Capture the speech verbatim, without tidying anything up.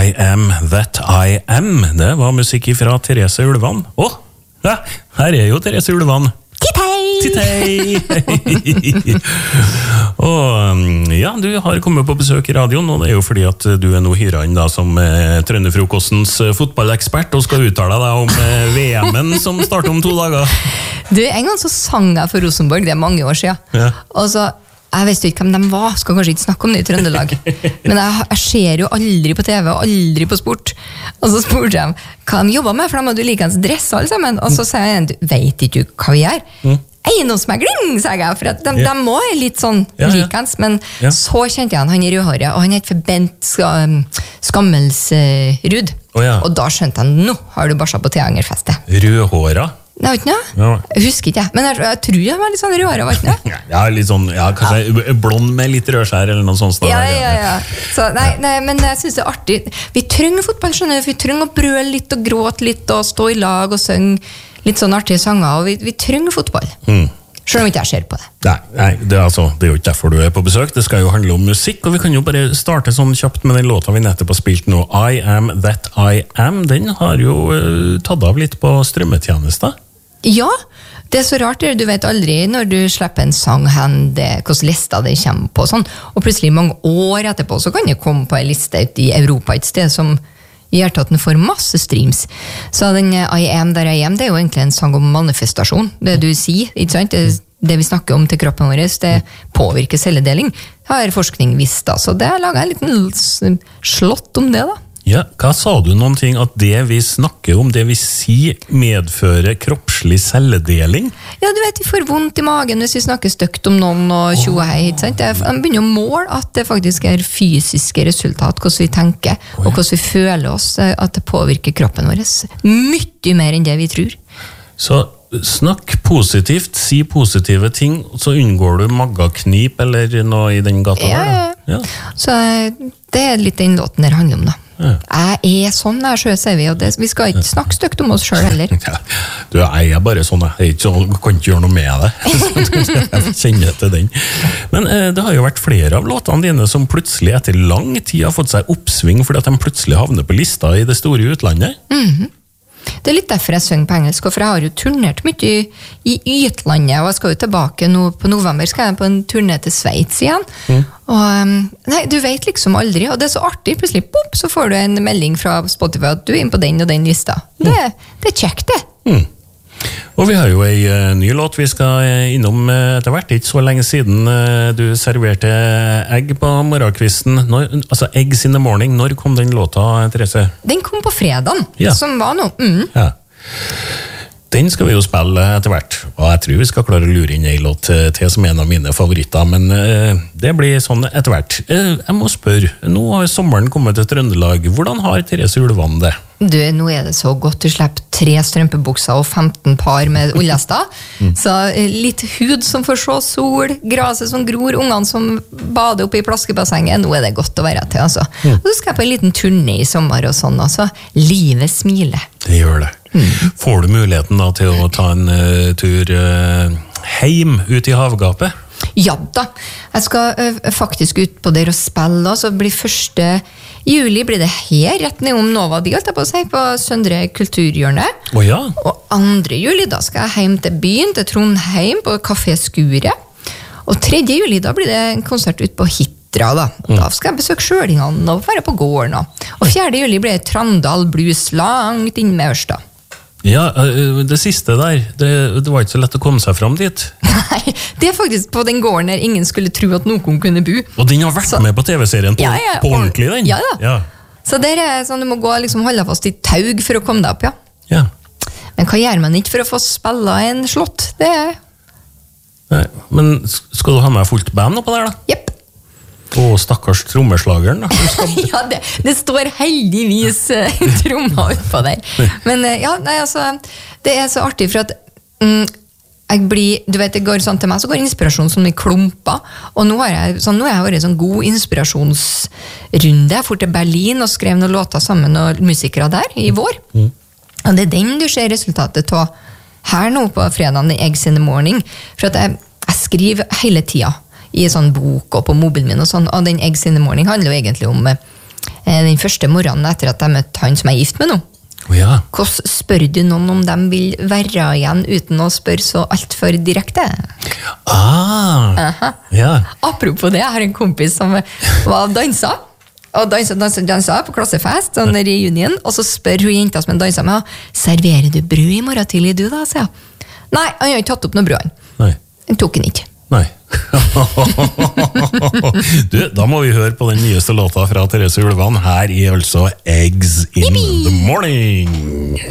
I am that I am. Det var musikk fra Therese Ulvan. Åh, ja, her er jo Therese Ulvan. Tittei! Tittei! Og ja, du har kommet på besøk i radioen, og det er jo fordi at du er nå hyret inn da, som eh, Trønderfrokostens fotballekspert, og skal uttale deg om eh, V M-en som starter om to dager. Du, en gang så sang jeg for Rosenborg, det er mange år siden. Ja. Og så, jeg vet ikke hvem de var, skal kanskje ikke snakke om det i Trøndelag. Men jeg, jeg ser jo aldri på T V, og aldri på sport. Og så spurte jeg hva de jobbet med, for de hadde jo likens dress alle sammen. Og så sier jeg, vet ikke du hva vi gjør? Mm. Eiendomsmegling, sier jeg, for at de, Ja. de må være litt sånn Ja, ja. likens. Men Ja. så kjente jeg han, han i rødhåret, og han heter Bent Ska- Skammelsrud. Å, ja. Og da skjønte jeg, nå har du barsja på Teangerfestet. Rødhåra. Nei, ikke noe? Ja. Jeg husker ikke, men jeg, jeg tror jeg var litt sånn rødhåret, var ikke noe? Ja, litt sånn, ja, kanskje blond med litt rødskjær eller noe sånt. Ja, ja, ja. Så, nei, nei, men jeg synes det er artig. Vi trenger fotball, skjønner du. Vi trenger å brøle litt og gråte litt og stå i lag og synge litt sånn artige sanger. Og vi, vi trenger fotball. Mm. Selv om ikke jeg ser på det. Nei, nei det, er altså, det er jo ikke derfor du er på besøk. Det skal jo handle om musikk, og vi kan jo bare starte sånn kjapt med den låta vi nettopp har spilt nå. I Am That I Am. Den har jo uh, tatt av litt på strømmetjenester. Ja, det er så rart, du vet aldri når du slipper en sang hen, det, hvordan lista det kommer på sånn, og plutselig mange år etterpå så kan det komme på en liste ut i Europa et sted som gjør at den får masse streams. Så den I Am That I Am, det er jo egentlig en sang om manifestasjon, det du sier, ikke sant? Det, det vi snakker om til kroppen vår, det påvirker celledeling, har forskning visst da, så det har laget en liten slott om det da. Ja, hva sa du noen ting at det vi snakker om, det vi sier, medfører kroppslig celledeling? Ja, du vet, vi får vondt i magen hvis vi snakker støkt om noen og tjo og hei, ikke sant? Jeg begynner å måle at det faktisk er fysiske resultat, hvordan vi tenker, og hvordan vi føler oss, at det påvirker kroppen vår. Mye mer enn det vi tror. Så snakk positivt, si positive ting, så unngår du magaknip eller noe i den gata Ja, der, ja. da. Ja. Så det er litt den låten der handler om da. Ja. Jeg er sånn der, så sier vi, og det, vi skal ikke snakke støkt om oss selv heller. Ja, du, jeg er bare sånn, jeg er ikke sånn, kan ikke gjøre noe med det. Jeg kjenner til den. Men eh, det har jo vært flere av låtene dine som plutselig etter lang tid har fått seg oppsving, fordi at de plutselig havner på lista i det store utlandet. Mhm. Det er litt derfor jeg synger på engelsk, for jeg har jo turnert mye i, i utlandet, og jeg skal jo tilbake nå på november, skal jeg på en turné til Sveits igjen. Mm. Og um, nei, du vet liksom aldri, og det er så artig, plutselig, pop, så får du en melding fra Spotify at du er inne på den og den lista. Mm. Det, det er kjekt det. Mm. Og vi har jo en uh, ny låt vi skal innom uh, etter hvert, ikke så lenge siden uh, du serverte egg på morgenkvisten. Når, altså Eggs in the Morning, når kom den låta, Therese? Den kom på fredagen, Ja. som var nå. Mm. Ja. Den skal vi jo spille etter hvert, og jeg tror vi skal klare å lure inn en låt til som en av mine favoritter, men uh, det blir sånn etter hvert. Uh, jeg må spørre, nå har sommeren kommet til Trøndelag, hvordan har Therese Ulvan det? Du, nå er det så godt, du slipper tre strømpebukser og femten par med ullester. mm. Så litt hud som får se sol, graset som gror, ungene som bader oppe i plaskebassenget, nå er det godt å være til, altså. Mm. Og så skal jeg på en liten turné i sommer og sånn, altså. Livet smiler. Det gjør det. Mm. Får du muligheten da til å ta en uh, tur uh, heim ut i havgapet? Ja da, jeg skal uh, faktisk ut på der og spille, så blir første juli blir det her, rett ned om Nova Dialt, jeg på å si, på Søndre Kulturhjørne. Å ja. Og andre juli, da skal jeg hjem til byen, til Trondheim, på Café Skure. Og tredje juli, da blir det en konsert ut på Hitra, da. Og da skal jeg besøke Sjølingene og være på gården. Og fjerde juli blir det Trandal Blues, langt inn med Ørsta. Ja, det siste der, det, det var ikke så lett å komme seg fram dit. Nei, det er faktisk på den gården der ingen skulle tro at noen kunne bo. Og den har vært så, med på T V-serien på, ja, ja, på ordentlig, den? Ja, da. Ja. Så der er sånn, du må gå liksom holde fast i taug for å komme deg opp, ja. Ja. Men hva gjør man ikke for å få spille en slott? Det er... Nei, men skal du ha med fullt band oppå der, da? Jepp. Og stakkars trommeslageren, da. Skal... ja, det, det står heldigvis uh, trommer utpå der. Men uh, ja, nei, altså, det er så artig, for at um, jeg blir, du vet, det går sånn til meg, så går inspirasjon som i klumper, og nå har jeg, sånn, nå har jeg vært en sånn god inspirasjonsrunde. Jeg for til Berlin og skrev noen låter sammen med noen musikere der i vår. Mm. Og det er den du ser resultatet av her nå på fredagen i Eggs in the Morning, for at jeg, jeg skriver hele tida i en sånn bok og på mobilen min og sånn, og den Eggs in the Morning handler jo egentlig om eh, den første morgenen etter at jeg møtte han som jeg er gift med nå. Oh, ja. Hvordan spør du noen om de vil være igjen uten å spørre så alt for direkte? Ah, Aha. ja. Apropos det, jeg har en kompis som var dansa, og dansa, dansa, dansa på klassefest, sånn reunion, og så spør hun jenta som han dansa med, serverer du brød i morgen tidlig du da, sier jeg. Nei, han har ikke tatt opp noe brød. Nei. Han tok den ikke. Nei. Du, da må vi høre på den nyeste låta fra Therese Ulvan. Her er altså Eggs in the Morning.